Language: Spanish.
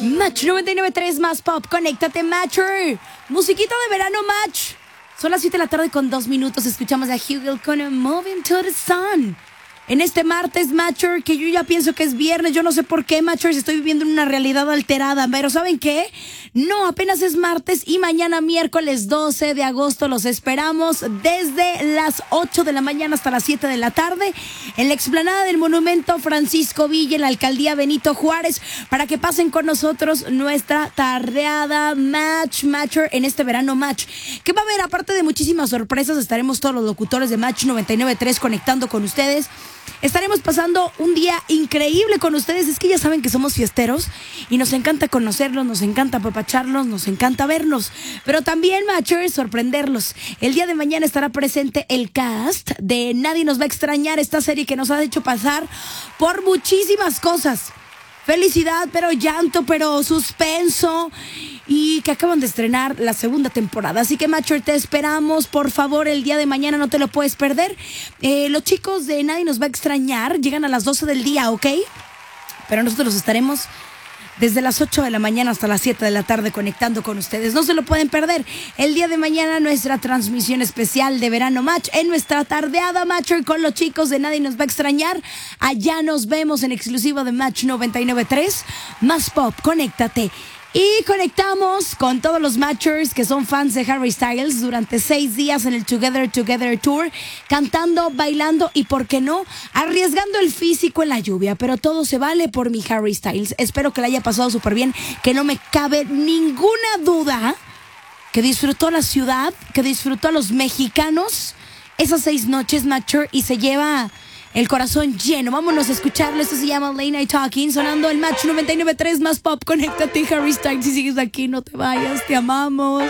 Match 99.3 más pop, conéctate, Matcher. Musiquita de verano, Match. Son las 7 de la tarde con 2 minutos. Escuchamos a Hugel con Moving to the Sun. En este martes, Matcher, que yo ya pienso que es viernes. Yo no sé por qué, Matcher, estoy viviendo en una realidad alterada. Pero ¿saben qué? No, apenas es martes y mañana miércoles 12 de agosto los esperamos desde las 8 de la mañana hasta las 7 de la tarde en la explanada del Monumento Francisco Villa, en la Alcaldía Benito Juárez, para que pasen con nosotros nuestra tardeada Matcher en este verano Match. ¿Qué va a haber? Aparte de muchísimas sorpresas, estaremos todos los locutores de Match 99.3 conectando con ustedes. Estaremos pasando un día increíble con ustedes. Es que ya saben que somos fiesteros y nos encanta conocerlos, nos encanta apapacharlos, nos encanta vernos. Pero también, Matchers, sorprenderlos. El día de mañana estará presente el cast de Nadie Nos Va a Extrañar, esta serie que nos ha hecho pasar por muchísimas cosas. Felicidad, pero llanto, pero suspenso, y que acaban de estrenar la segunda temporada. Así que, Matcher, te esperamos, por favor, el día de mañana, no te lo puedes perder. Los chicos de Nadie Nos Va a Extrañar llegan a las 12 del día, ¿ok? Pero nosotros los estaremos desde las 8 de la mañana hasta las 7 de la tarde conectando con ustedes. No se lo pueden perder. El día de mañana nuestra transmisión especial de Verano Match en nuestra tardeada Matcher con los chicos de Nadie Nos Va a Extrañar. Allá nos vemos en exclusivo de Match 99.3. Más pop, conéctate. Y conectamos con todos los Matchers que son fans de Harry Styles durante 6 días en el Together Tour, cantando, bailando y, ¿por qué no?, arriesgando el físico en la lluvia. Pero todo se vale por mi Harry Styles. Espero que la haya pasado súper bien, que no me cabe ninguna duda que disfrutó la ciudad, que disfrutó a los mexicanos esas 6 noches, Matcher, y se lleva el corazón lleno. Vámonos a escucharlo. Esto se llama Late Night Talking, sonando el Match 99.3 más pop. Conéctate, Harry Styles. Si sigues aquí, no te vayas, te amamos.